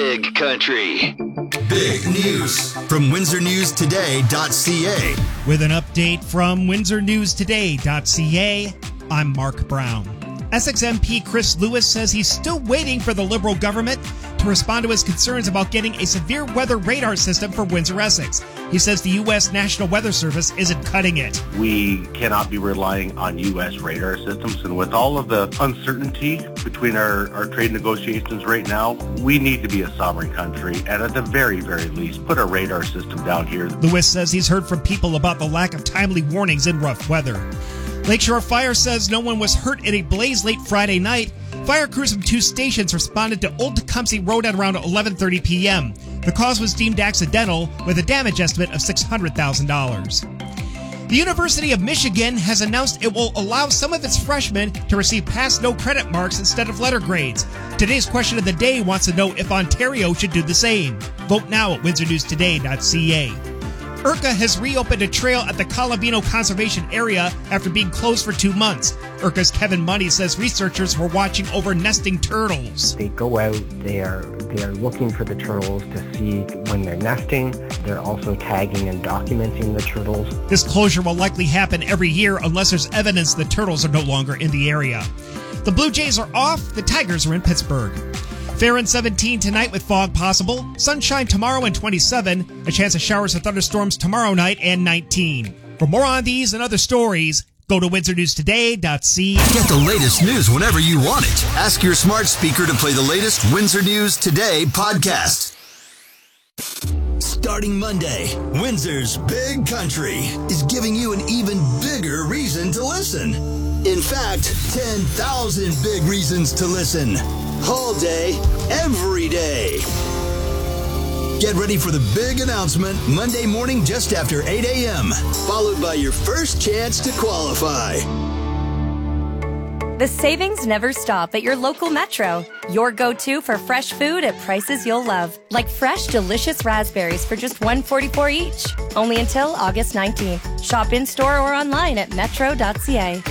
Big Country. Big news from WindsorNewsToday.ca. With an update from WindsorNewsToday.ca, I'm Mark Brown. Essex MP Chris Lewis says he's still waiting for the Liberal government to respond to his concerns about getting a severe weather radar system for Windsor, Essex. He says the U.S. National Weather Service isn't cutting it. We cannot be relying on U.S. radar systems, and with all of the uncertainty between our trade negotiations right now, we need to be a sovereign country, and at the very, very least, put a radar system down here. Lewis says he's heard from people about the lack of timely warnings in rough weather. Lakeshore Fire says no one was hurt in a blaze late Friday night. Fire crews from 2 stations responded to Old Tecumseh Road at around 11:30 p.m. The cause was deemed accidental, with a damage estimate of $600,000. The University of Michigan has announced it will allow some of its freshmen to receive pass no credit marks instead of letter grades. Today's question of the day wants to know if Ontario should do the same. Vote now at WindsorNewsToday.ca. IRCA has reopened a trail at the Calabino Conservation Area after being closed for 2 months. IRCA's Kevin Money says researchers were watching over nesting turtles. They go out, they are looking for the turtles to see when they're nesting. They're also tagging and documenting the turtles. This closure will likely happen every year unless there's evidence the turtles are no longer in the area. The Blue Jays are off, the Tigers are in Pittsburgh. Fair and 17 tonight with fog possible. Sunshine tomorrow and 27. A chance of showers and thunderstorms tomorrow night and 19. For more on these and other stories, go to WindsorNewsToday.ca. Get the latest news whenever you want it. Ask your smart speaker to play the latest Windsor News Today podcast. Starting Monday, Windsor's Big Country is giving you an even bigger reason to listen. In fact, 10,000 big reasons to listen. All day, every day. Get ready for the big announcement Monday morning just after 8 a.m., followed by your first chance to qualify. The savings never stop at your local Metro. Your go-to for fresh food at prices you'll love. Like fresh, delicious raspberries for just $1.44 each. Only until August 19th. Shop in-store or online at metro.ca.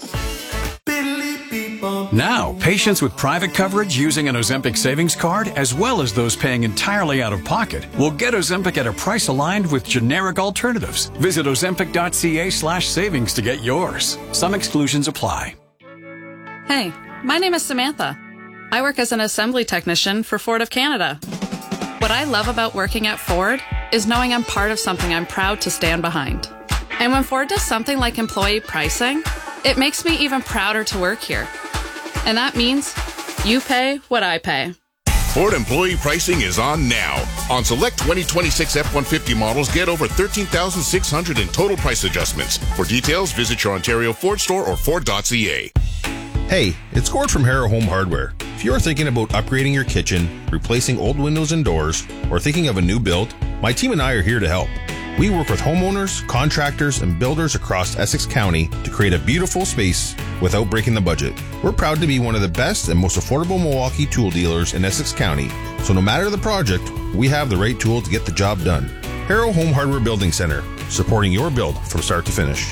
Now, patients with private coverage using an Ozempic savings card, as well as those paying entirely out of pocket, will get Ozempic at a price aligned with generic alternatives. Visit ozempic.ca/savings to get yours. Some exclusions apply. Hey, my name is Samantha. I work as an assembly technician for Ford of Canada. What I love about working at Ford is knowing I'm part of something I'm proud to stand behind. And when Ford does something like employee pricing, it makes me even prouder to work here. And that means you pay what I pay. Ford employee pricing is on now. On select 2026 F-150 models, get over $13,600 in total price adjustments. For details, visit your Ontario Ford store or Ford.ca. Hey, it's Gord from Harrow Home Hardware. If you're thinking about upgrading your kitchen, replacing old windows and doors, or thinking of a new build, my team and I are here to help. We work with homeowners, contractors, and builders across Essex County to create a beautiful space without breaking the budget. We're proud to be one of the best and most affordable Milwaukee tool dealers in Essex County, so no matter the project, we have the right tool to get the job done. Harrow Home Hardware Building Center, supporting your build from start to finish.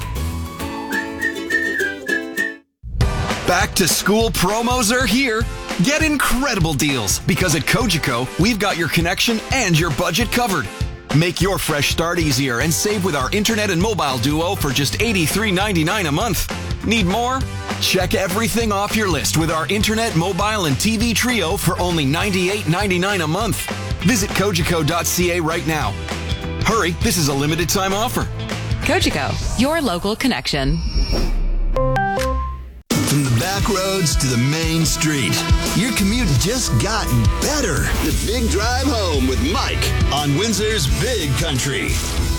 Back to school promos are here. Get incredible deals because at Cogeco, we've got your connection and your budget covered. Make your fresh start easier and save with our internet and mobile duo for just $83.99 a month. Need more? Check everything off your list with our internet, mobile, and TV trio for only $98.99 a month. Visit Cogeco.ca right now. Hurry, this is a limited time offer. Cogeco, your local connection. From the back roads to the main street, your commute just got better. The Big Drive Home with Mike on Windsor's Big Country.